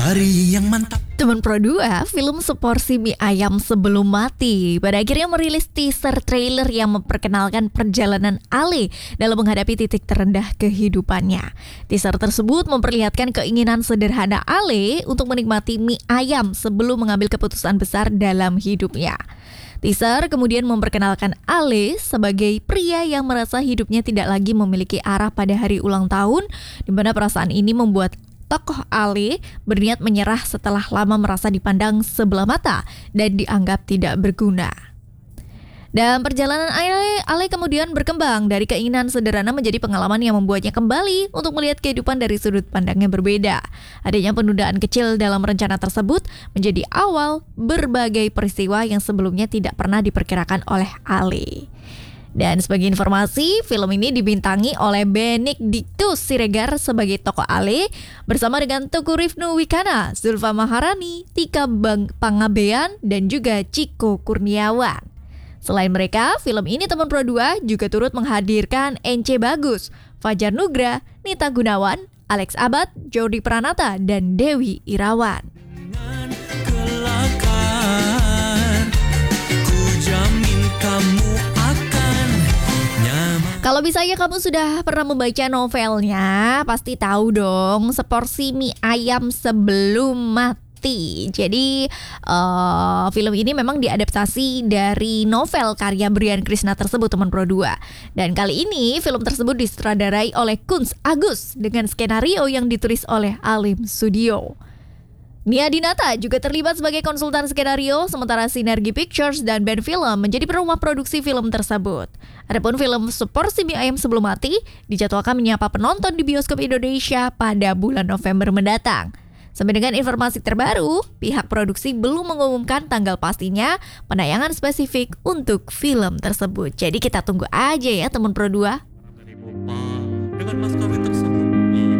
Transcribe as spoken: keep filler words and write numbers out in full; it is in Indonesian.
hari yang mantap. Teman Pro dua, film Seporsi Mie Ayam Sebelum Mati pada akhirnya merilis teaser trailer yang memperkenalkan perjalanan Ale dalam menghadapi titik terendah kehidupannya. Teaser tersebut memperlihatkan keinginan sederhana Ale untuk menikmati mie ayam sebelum mengambil keputusan besar dalam hidupnya. Teaser kemudian memperkenalkan Ale sebagai pria yang merasa hidupnya tidak lagi memiliki arah pada hari ulang tahun, di mana perasaan ini membuat tokoh Ale berniat menyerah setelah lama merasa dipandang sebelah mata dan dianggap tidak berguna. Dan perjalanan Ale, Ale kemudian berkembang dari keinginan sederhana menjadi pengalaman yang membuatnya kembali untuk melihat kehidupan dari sudut pandang yang berbeda. Adanya penundaan kecil dalam rencana tersebut menjadi awal berbagai peristiwa yang sebelumnya tidak pernah diperkirakan oleh Ale. Dan sebagai informasi, film ini dibintangi oleh Benedictus Siregar sebagai tokoh Ale bersama dengan Teguh Rifnu Wikana, Zulfa Maharani, Tika Bang Pangabean, dan juga Ciko Kurniawan. Selain mereka, film ini Teman Pro dua juga turut menghadirkan Ence Bagus, Fajar Nugra, Nita Gunawan, Alex Abad, Jody Pranata, dan Dewi Irawan. Kelakar, ku jamin kamu akan nyaman. Kalau misalnya kamu sudah pernah membaca novelnya, pasti tahu dong Seporsi Mie Ayam Sebelum Mati. Jadi uh, film ini memang diadaptasi dari novel karya Brian Krishna tersebut, Teman Pro dua. Dan kali ini film tersebut disutradarai oleh Kunz Agus dengan skenario yang ditulis oleh Alim Studio. Nia Dinata juga terlibat sebagai konsultan skenario, sementara Sinergi Pictures dan Band Film menjadi perumah produksi film tersebut. Adapun film Seporsi Mie Ayam Sebelum Mati dijadwalkan menyapa penonton di bioskop Indonesia pada bulan November mendatang. Sampai dengan informasi terbaru, pihak produksi belum mengumumkan tanggal pastinya penayangan spesifik untuk film tersebut. Jadi kita tunggu aja ya Teman Pro dua. Dengan maskapai